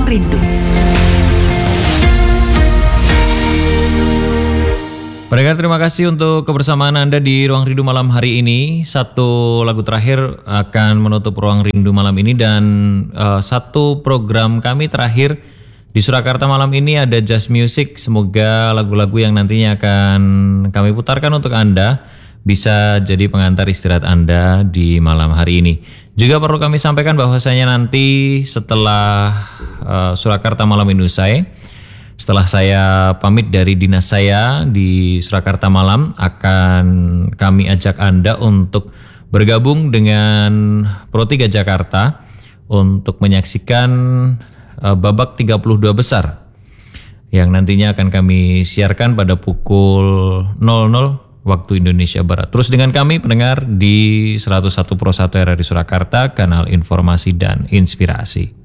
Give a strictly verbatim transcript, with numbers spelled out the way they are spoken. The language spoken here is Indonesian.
Rindu. Pendengar, terima kasih untuk kebersamaan Anda di Ruang Rindu malam hari ini. Satu lagu terakhir akan menutup Ruang Rindu malam ini, dan uh, satu program kami terakhir di Surakarta malam ini ada Jazz Music. Semoga lagu-lagu yang nantinya akan kami putarkan untuk Anda bisa jadi pengantar istirahat Anda di malam hari ini. Juga perlu kami sampaikan bahwasanya nanti setelah uh, Surakarta malam ini usai, setelah saya pamit dari dinas saya di Surakarta malam, akan kami ajak Anda untuk bergabung dengan Pro tiga Jakarta untuk menyaksikan uh, babak tiga puluh dua besar yang nantinya akan kami siarkan pada pukul nol nol waktu Indonesia Barat. Terus dengan kami pendengar di seratus satu Pro satu R R I Surakarta, kanal informasi dan inspirasi.